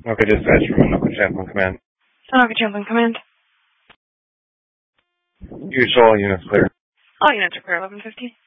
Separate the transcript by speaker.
Speaker 1: Okay, dispatch from Anoka Champlin Command.
Speaker 2: Anoka Champlin Command.
Speaker 1: Use all units clear.
Speaker 2: All units are clear, 1150.